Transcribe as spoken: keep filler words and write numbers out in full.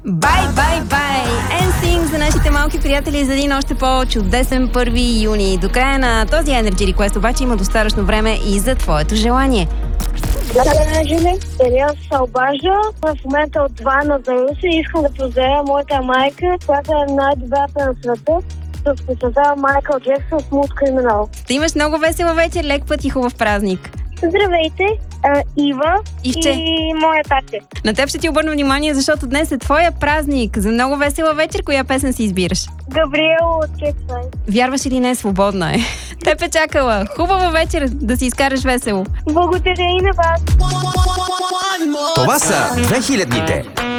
Бай, бай, бай! ен синк за нашите малки приятели за един още по-чудесен първи юни. До края на този Energy Request обаче има достатъчно време и за твоето желание. Здравей, Жили. Елиас се обажда. В момента от два на Руси искам да поздравя моята майка, която е най-добрата на света. С посъздава Майкъл Джексън Smooth Criminal. Ти имаш много весела вечер, лек път и хубав празник. Здравейте, а, Ива Ивче. и моя татя. На теб ще ти обърна внимание, защото днес е твоя празник. За много весела вечер, коя песен си избираш? Габриел от Кетсай. Вярваш или не, свободна е. Теб е чакала. Хубава вечер, да си изкараш весело. Благодаря и на вас. Това са две хилядните.